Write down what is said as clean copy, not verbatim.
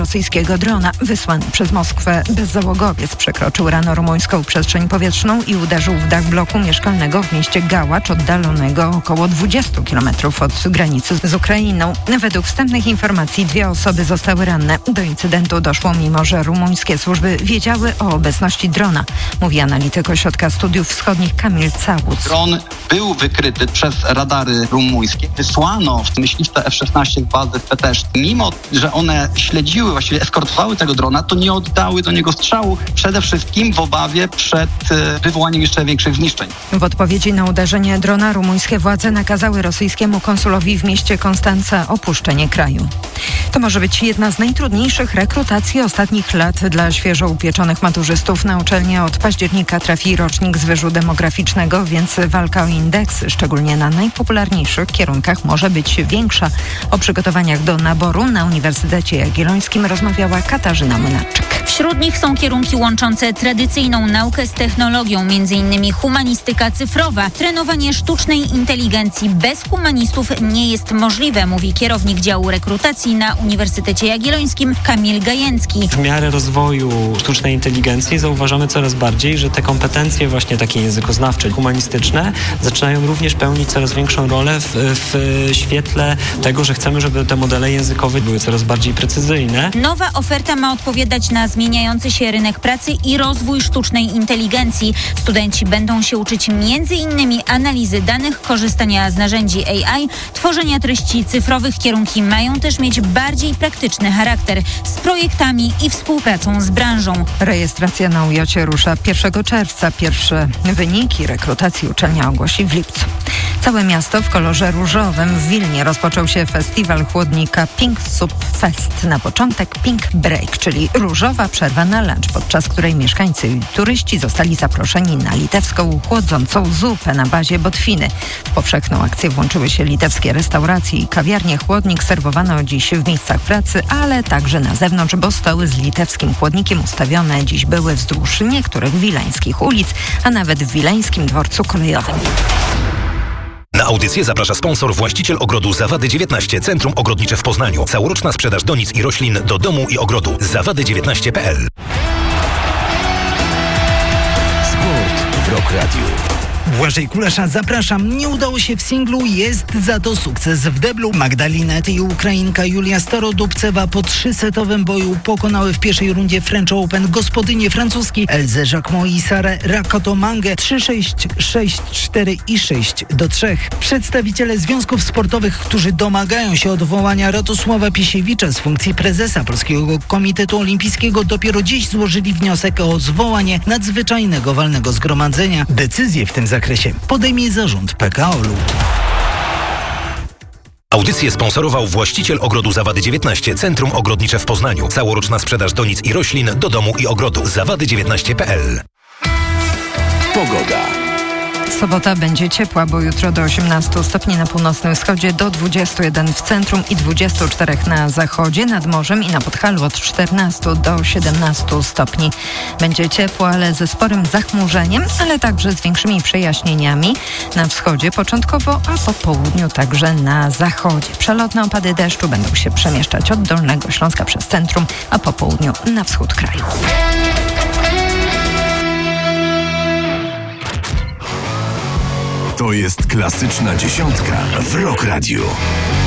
rosyjskiego drona wysłany przez Moskwę. Bezzałogowiec przekroczył rano rumuńską przestrzeń powietrzną i uderzył w dach bloku mieszkalnego w mieście Gałacz, oddalonego około 20 km od granicy z Ukrainą. Według wstępnych informacji 2 osoby zostały ranne. Do incydentu doszło, mimo że rumuńskie służby wiedziały o obecności drona, mówi analityk Ośrodka Studiów Wschodnich Kamil Całuc. Dron był wykryty przez radary rumuńskie. Wysłano myśliwce F-16 z bazy w Peteszce. Mimo że one śledziły, właściwie eskortowały tego drona, to nie oddały do niego strzału, przede wszystkim w obawie przed wywołaniem jeszcze większych zniszczeń. W odpowiedzi na uderzenie drona rumuńskie władze nakazały rosyjskiemu konsulowi w mieście Konstanca opuszczenie kraju. To może być jedna z najtrudniejszych rekrutacji ostatnich lat dla świeżo upieczonych maturzystów. Na uczelnię od października trafi rocznik z wyżu demograficznego, więc walka o indeksy, szczególnie na najpopularniejszych kierunkach, może być większa. O przygotowaniach do naboru na Uniwersytecie Jagiellońskim rozmawiała Katarzyna Młynarczyk. Wśród nich są kierunki łączące tradycyjną naukę z technologią, m.in. humanistyka cyfrowa. Trenowanie sztucznej inteligencji bez humanistów nie jest możliwe, mówi kierownik działu rekrutacji na Uniwersytecie Jagiellońskim Kamil Gajęcki. W miarę rozwoju sztucznej inteligencji zauważamy coraz bardziej, że te kompetencje właśnie takie językoznawcze, humanistyczne zaczynają również pełnić coraz większą rolę w świetle tego, że chcemy, żeby te modele językowe były coraz bardziej precyzyjne. Nowa oferta ma odpowiadać na zmieniający się rynek pracy i rozwój sztucznej inteligencji. Studenci będą się uczyć m.in. analizy danych, korzystania z narzędzi AI, tworzenia treści cyfrowych. Kierunki mają też mieć bardziej praktyczny charakter, z projektami i współpracą z branżą. Rejestracja na UJ rusza 1 czerwca. Pierwsze wyniki rekrutacji uczelnia ogłosi w lipcu. Całe miasto w kolorze różowym. W Wilnie rozpoczął się festiwal chłodnika Pink Soup Fest. Na początek Pink Break, czyli różowa przerwa na lunch, podczas której mieszkańcy i turyści zostali zaproszeni na litewską chłodzącą zupę na bazie botwiny. W powszechną akcję włączyły się litewskie restauracje i kawiarnie. Chłodnik serwowano dziś w miejscach pracy, ale także na zewnątrz, bo stoły z litewskim chłodnikiem ustawione dziś były wzdłuż niektórych wileńskich ulic, a nawet w wileńskim dworcu kolejowym. Na audycję zaprasza sponsor, właściciel ogrodu Zawady 19, Centrum Ogrodnicze w Poznaniu. Całoroczna sprzedaż donic i roślin do domu i ogrodu. zawady19.pl. Sport w Rock Radio. Błażej Kulesza, zapraszam. Nie udało się w singlu, jest za to sukces w deblu. Magdalinet i Ukrainka Julia Starodubcewa po 3-setowym boju pokonały w pierwszej rundzie French Open gospodynie francuski Elzę Jacquemot i Sarę Rakotomangę 3-6, 6-4 i 6-3. Przedstawiciele związków sportowych, którzy domagają się odwołania Radosława Pisiewicza z funkcji prezesa Polskiego Komitetu Olimpijskiego, dopiero dziś złożyli wniosek o zwołanie nadzwyczajnego walnego zgromadzenia. Decyzję w tym zakresie podejmie zarząd PKOL-u. Audycję sponsorował właściciel ogrodu Zawady 19, Centrum Ogrodnicze w Poznaniu. Całoroczna sprzedaż donic i roślin do domu i ogrodu. zawady19.pl. Pogoda. Sobota będzie ciepła, bo jutro do 18 stopni na północnym wschodzie, do 21 w centrum i 24 na zachodzie, nad morzem i na Podhalu od 14 do 17 stopni. Będzie ciepło, ale ze sporym zachmurzeniem, ale także z większymi przejaśnieniami na wschodzie początkowo, a po południu także na zachodzie. Przelotne opady deszczu będą się przemieszczać od Dolnego Śląska przez centrum, a po południu na wschód kraju. To jest klasyczna dziesiątka w Rock Radio.